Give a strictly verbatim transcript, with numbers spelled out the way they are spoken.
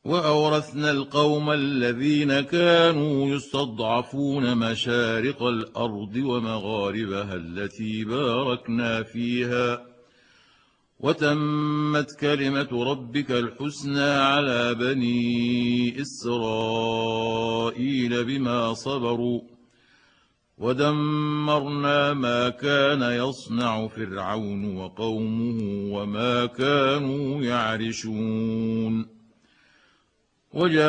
وأورثنا القوم الذين كانوا يستضعفون مشارق الأرض ومغاربها التي باركنا فيها وتمت كلمة ربك الحسنى على بني إسرائيل بما صبروا ودمرنا ما كان يصنع فرعون وقومه وما كانوا يعرشون.